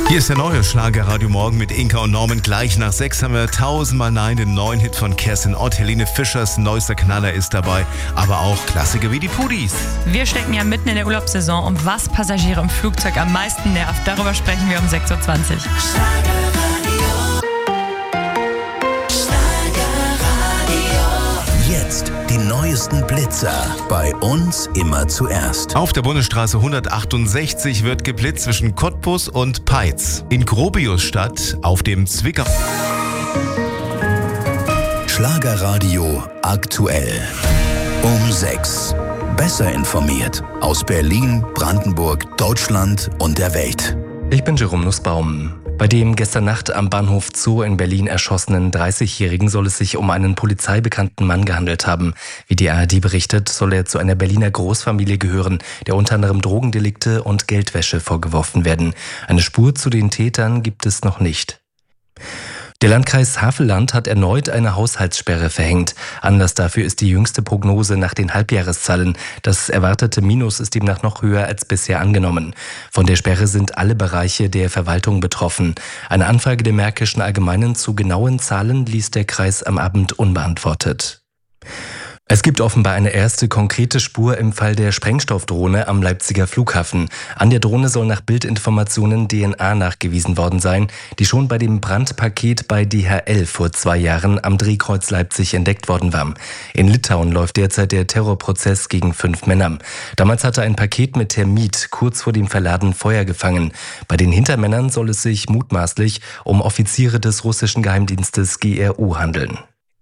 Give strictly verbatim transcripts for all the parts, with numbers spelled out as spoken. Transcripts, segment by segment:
Hier ist der neue Schlagerradio Morgen mit Inka und Norman. Gleich nach sechs haben wir tausendmal Nein, den neuen Hit von Kerstin Ott. Helene Fischers neuester Knaller ist dabei, aber auch Klassiker wie die Pudis. Wir stecken ja mitten in der Urlaubssaison und was Passagiere im Flugzeug am meisten nervt, darüber sprechen wir um sechs Uhr zwanzig. Jetzt die neuesten Blitzer. Bei uns immer zuerst. Auf der Bundesstraße hundertachtundsechzig wird geblitzt zwischen Cottbus und Peitz. In Gropiusstadt auf dem Zwickau. Schlagerradio aktuell. Um sechs. Besser informiert. Aus Berlin, Brandenburg, Deutschland und der Welt. Ich bin Jerome Nussbaum. Bei dem gestern Nacht am Bahnhof Zoo in Berlin erschossenen dreißigjährigen soll es sich um einen polizeibekannten Mann gehandelt haben. Wie die A R D berichtet, soll er zu einer Berliner Großfamilie gehören, der unter anderem Drogendelikte und Geldwäsche vorgeworfen werden. Eine Spur zu den Tätern gibt es noch nicht. Der Landkreis Havelland hat erneut eine Haushaltssperre verhängt. Anlass dafür ist die jüngste Prognose nach den Halbjahreszahlen. Das erwartete Minus ist demnach noch höher als bisher angenommen. Von der Sperre sind alle Bereiche der Verwaltung betroffen. Eine Anfrage der Märkischen Allgemeinen zu genauen Zahlen ließ der Kreis am Abend unbeantwortet. Es gibt offenbar eine erste konkrete Spur im Fall der Sprengstoffdrohne am Leipziger Flughafen. An der Drohne soll nach Bildinformationen D N A nachgewiesen worden sein, die schon bei dem Brandpaket bei D H L vor zwei Jahren am Drehkreuz Leipzig entdeckt worden war. In Litauen läuft derzeit der Terrorprozess gegen fünf Männer. Damals hatte ein Paket mit Termit kurz vor dem Verladen Feuer gefangen. Bei den Hintermännern soll es sich mutmaßlich um Offiziere des russischen Geheimdienstes G R U handeln.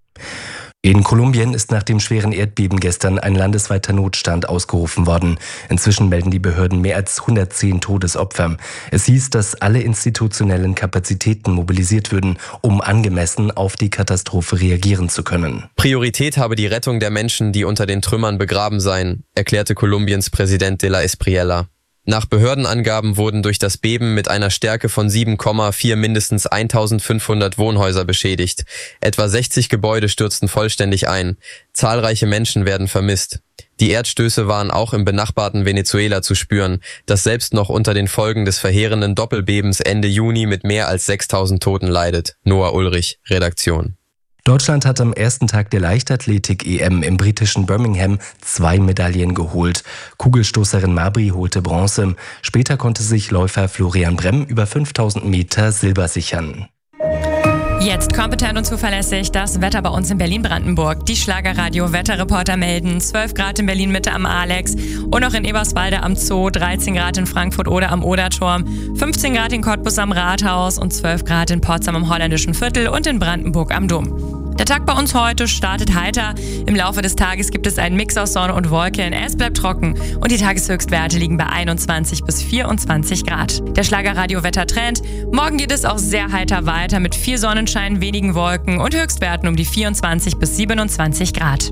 In Kolumbien ist nach dem schweren Erdbeben gestern ein landesweiter Notstand ausgerufen worden. Inzwischen melden die Behörden mehr als hundertzehn Todesopfer. Es hieß, dass alle institutionellen Kapazitäten mobilisiert würden, um angemessen auf die Katastrophe reagieren zu können. Priorität habe die Rettung der Menschen, die unter den Trümmern begraben seien, erklärte Kolumbiens Präsident de la Espriella. Nach Behördenangaben wurden durch das Beben mit einer Stärke von sieben Komma vier mindestens eintausendfünfhundert Wohnhäuser beschädigt. Etwa sechzig Gebäude stürzten vollständig ein. Zahlreiche Menschen werden vermisst. Die Erdstöße waren auch im benachbarten Venezuela zu spüren, das selbst noch unter den Folgen des verheerenden Doppelbebens Ende Juni mit mehr als sechstausend Toten leidet. Noah Ulrich, Redaktion. Deutschland hat am ersten Tag der Leichtathletik-E M im britischen Birmingham zwei Medaillen geholt. Kugelstoßerin Mabry holte Bronze. Später konnte sich Läufer Florian Bremm über fünftausend Meter Silber sichern. Jetzt kompetent und zuverlässig das Wetter bei uns in Berlin-Brandenburg. Die Schlagerradio-Wetterreporter melden zwölf Grad in Berlin-Mitte am Alex und auch in Eberswalde am Zoo, dreizehn Grad in Frankfurt oder am Oderturm, fünfzehn Grad in Cottbus am Rathaus und zwölf Grad in Potsdam im Holländischen Viertel und in Brandenburg am Dom. Der Tag bei uns heute startet heiter. Im Laufe des Tages gibt es einen Mix aus Sonne und Wolken. Es bleibt trocken und die Tageshöchstwerte liegen bei einundzwanzig bis vierundzwanzig Grad. Der Schlagerradio-Wettertrend. Morgen geht es auch sehr heiter weiter mit viel Sonnenschein, wenigen Wolken und Höchstwerten um die vierundzwanzig bis siebenundzwanzig Grad.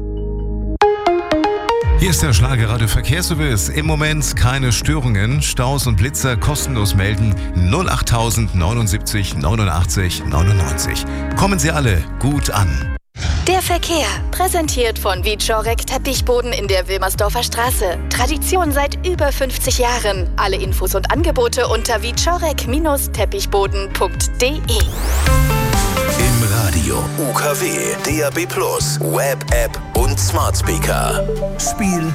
Hier ist der Schlagerradio Verkehrsservice. Im Moment keine Störungen. Staus und Blitzer kostenlos melden null achttausend neunundsiebzig neunundachtzig neunundneunzig. Kommen Sie alle gut an. Der Verkehr, präsentiert von Wieczorek Teppichboden in der Wilmersdorfer Straße. Tradition seit über fünfzig Jahren. Alle Infos und Angebote unter wieczorek Teppichboden punkt de. Im Radio, U K W, D A B plus, Web-App und Smart Speaker. Spiel